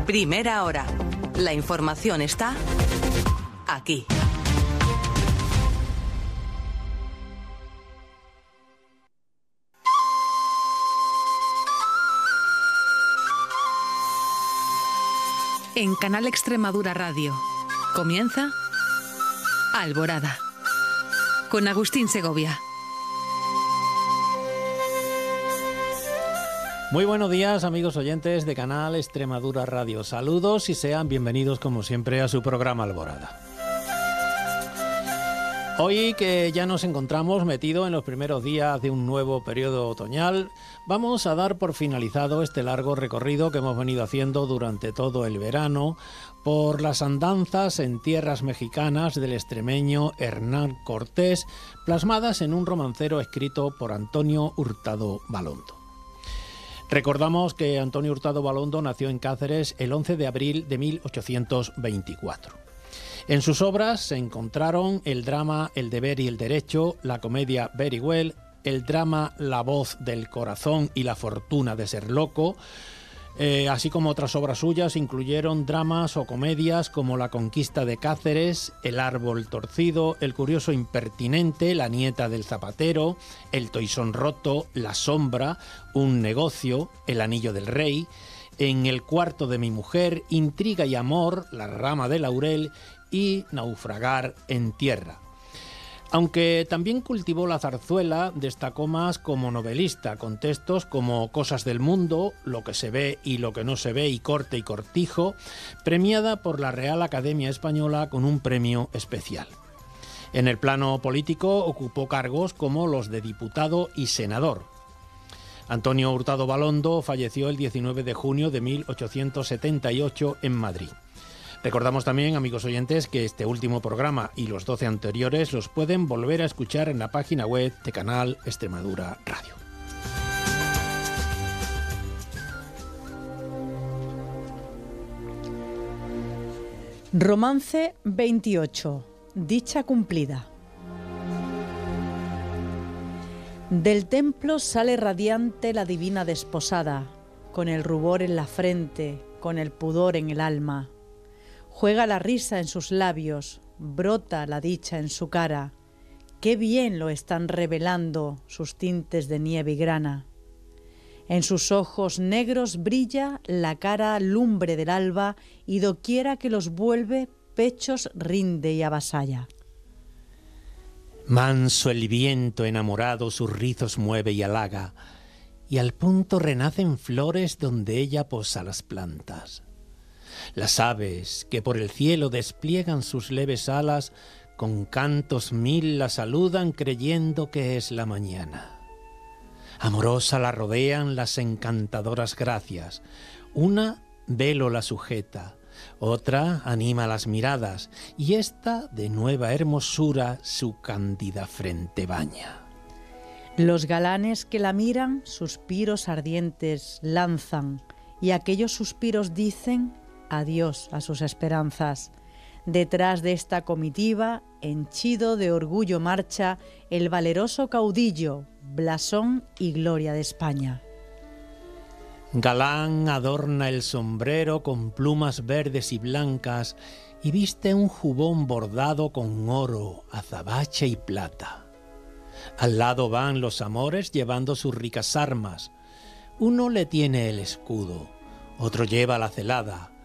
Primera hora. La información está aquí. En Canal Extremadura Radio comienza Alborada con Agustín Segovia. Muy buenos días, amigos oyentes de Canal Extremadura Radio. Saludos y sean bienvenidos como siempre a su programa Alborada. Hoy que ya nos encontramos metidos en los primeros días de un nuevo periodo otoñal, vamos a dar por finalizado este largo recorrido que hemos venido haciendo durante todo el verano por las andanzas en tierras mexicanas del extremeño Hernán Cortés, plasmadas en un romancero escrito por Antonio Hurtado Balondo. Recordamos que Antonio Hurtado Balondo nació en Cáceres el 11 de abril de 1824. En sus obras se encontraron el drama El deber y el derecho, la comedia Very Well, el drama La voz del corazón y la fortuna de ser loco, así como otras obras suyas incluyeron dramas o comedias como La conquista de Cáceres, El árbol torcido, El curioso impertinente, La nieta del zapatero, El toisón roto, La sombra, Un negocio, El anillo del rey, En el cuarto de mi mujer, Intriga y amor, La rama de laurel y Naufragar en tierra. Aunque también cultivó la zarzuela, destacó más como novelista, con textos como Cosas del mundo, Lo que se ve y lo que no se ve y Corte y cortijo, premiada por la Real Academia Española con un premio especial. En el plano político ocupó cargos como los de diputado y senador. Antonio Hurtado Balondo falleció el 19 de junio de 1878 en Madrid. Recordamos también, amigos oyentes, que este último programa y los 12 anteriores los pueden volver a escuchar en la página web de Canal Extremadura Radio. Romance 28. Dicha cumplida. Del templo sale radiante la divina desposada, con el rubor en la frente, con el pudor en el alma. Juega la risa en sus labios, brota la dicha en su cara. Qué bien lo están revelando sus tintes de nieve y grana. En sus ojos negros brilla la cara lumbre del alba y doquiera que los vuelve, pechos rinde y avasalla. Manso el viento enamorado sus rizos mueve y halaga, y al punto renacen flores donde ella posa las plantas. Las aves que por el cielo despliegan sus leves alas, con cantos mil la saludan creyendo que es la mañana. Amorosa la rodean las encantadoras gracias, una velo la sujeta, otra anima las miradas, y esta de nueva hermosura su cándida frente baña. Los galanes que la miran suspiros ardientes lanzan, y aquellos suspiros dicen adiós a sus esperanzas. Detrás de esta comitiva, henchido de orgullo marcha el valeroso caudillo, blasón y gloria de España. Galán adorna el sombrero con plumas verdes y blancas y viste un jubón bordado con oro, azabache y plata. Al lado van los amores llevando sus ricas armas. Uno le tiene el escudo, otro lleva la celada,